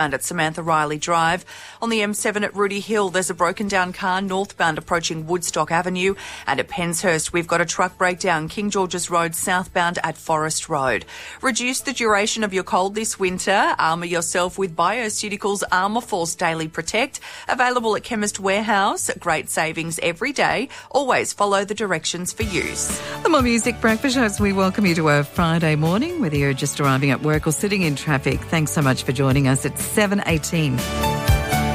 And at Samantha Riley Drive. On the M7 at Rooty Hill, there's a broken down car northbound approaching Woodstock Avenue. And at Penshurst, we've got a truck breakdown King George's Road southbound at Forest Road. Reduce the duration of your cold this winter. Armour yourself with Bioceuticals Armour Force Daily Protect. Available at Chemist Warehouse. Great savings every day. Always follow the directions for use. The More Music Breakfast as we welcome you to a Friday morning, whether you're just arriving at work or sitting in traffic. Thanks so much for joining us at 7:18.